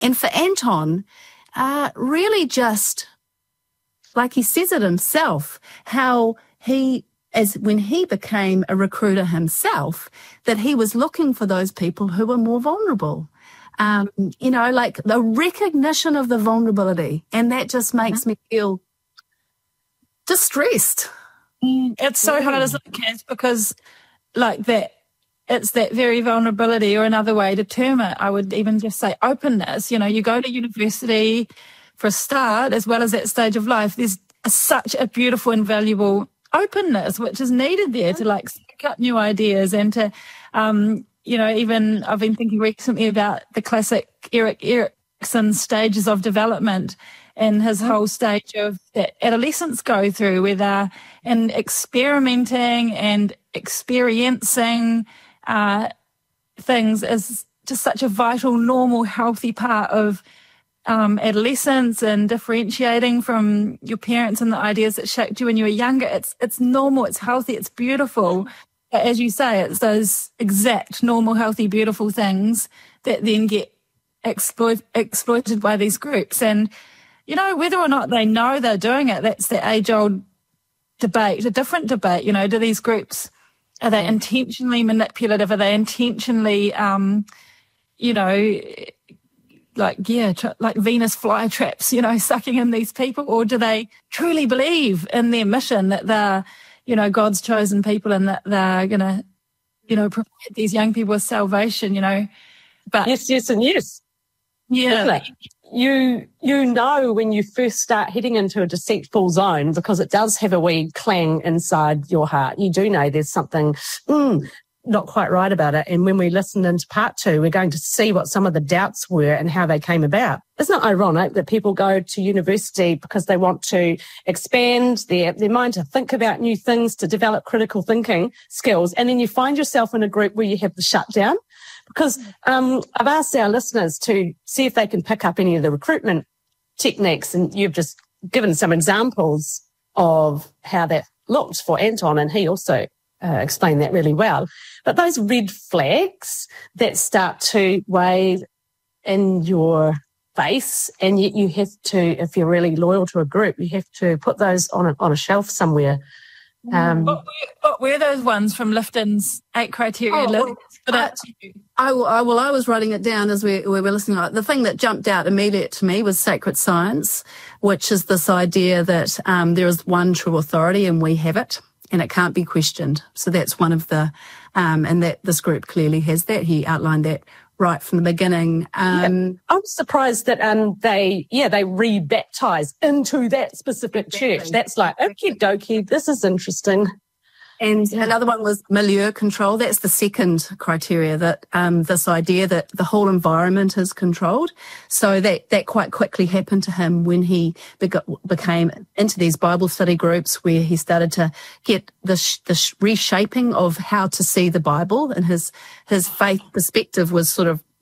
And for Anton, really just, like he says it himself, how when he became a recruiter himself, that he was looking for those people who were more vulnerable. Like the recognition of the vulnerability. And that just makes me feel distressed. It's so hard, isn't it, Kaz? Because like that, it's that very vulnerability, or another way to term it, I would even just say openness. You go to university for a start, as well as that stage of life, there's such a beautiful and valuable openness, which is needed there to like pick up new ideas and to, even I've been thinking recently about the classic Erik Erikson stages of development and his whole stage of that adolescents go through, where they're experimenting and experiencing things is just such a vital, normal, healthy part of adolescence, and differentiating from your parents and the ideas that shaped you when you were younger. It's normal, it's healthy, it's beautiful. But as you say, it's those exact normal, healthy, beautiful things that then get exploited by these groups. And, whether or not they know they're doing it, that's the age-old debate, a different debate. Do these groups, are they intentionally manipulative? Are they intentionally, like Venus flytraps, sucking in these people? Or do they truly believe in their mission, that they're, God's chosen people, and that they're going to, provide these young people with salvation, But yes, and yes. Yeah. You know when you first start heading into a deceitful zone, because it does have a wee clang inside your heart. You do know there's something not quite right about it. And when we listen into part 2, we're going to see what some of the doubts were and how they came about. Isn't it ironic that people go to university because they want to expand their mind, to think about new things, to develop critical thinking skills, and then you find yourself in a group where you have the shutdown? Because I've asked our listeners to see if they can pick up any of the recruitment techniques, and you've just given some examples of how that looked for Anton, and he also explained that really well. But those red flags that start to wave in your face, and yet you have to, if you're really loyal to a group, you have to put those on a shelf somewhere. What were those ones from Lifton's 8 criteria list? I was writing it down as we were listening. The thing that jumped out immediately to me was sacred science, which is this idea that there is one true authority and we have it, and it can't be questioned. So that's one of the, and that this group clearly has that. He outlined that right from the beginning. I'm surprised that they rebaptise into that specific church. That's like, okie dokie, this is interesting. And another one was milieu control. That's the second criteria, that this idea that the whole environment is controlled. So that quite quickly happened to him when he became into these Bible study groups, where he started to get the reshaping of how to see the Bible, and his faith perspective was sort of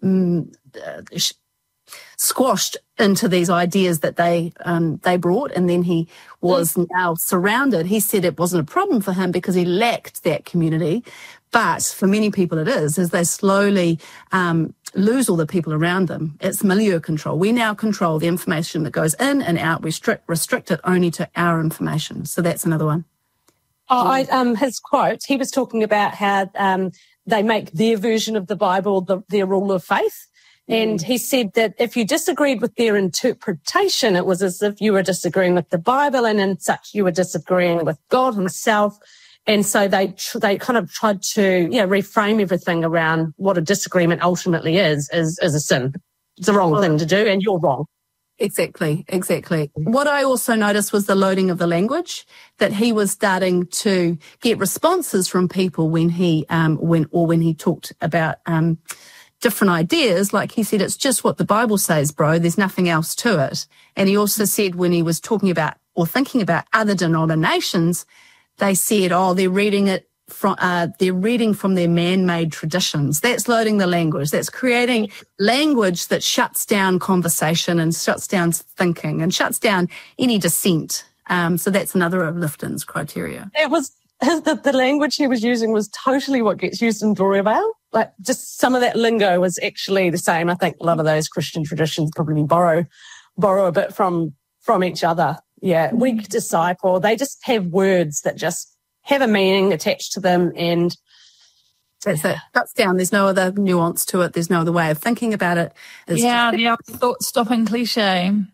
squashed into these ideas that they brought, and then he was now surrounded. He said it wasn't a problem for him because he lacked that community, but for many people it is, as they slowly lose all the people around them. It's milieu control. We now control the information that goes in and out. We restrict it only to our information. So that's another one. His quote, he was talking about how they make their version of the Bible their rule of faith. And he said that if you disagreed with their interpretation, it was as if you were disagreeing with the Bible, and in such you were disagreeing with God himself. And so they kind of tried to reframe everything around what a disagreement ultimately is a sin. It's the wrong thing to do, and you're wrong. Exactly. What I also noticed was the loading of the language, that he was starting to get responses from people when he talked about different ideas. Like he said, it's just what the Bible says, bro. There's nothing else to it. And he also said when he was talking about or thinking about other denominations, they said, they're reading from their man-made traditions. That's loading the language. That's creating language that shuts down conversation and shuts down thinking and shuts down any dissent. So that's another of Lifton's criteria. It was the language he was using was totally what gets used in Gloria Vale. like just some of that lingo was actually the same. I think a lot of those Christian traditions probably borrow a bit from each other. Yeah, weak disciple. They just have words that just have a meaning attached to them, and that's it. Cuts down. There's no other nuance to it. There's no other way of thinking about it. The thought-stopping cliche.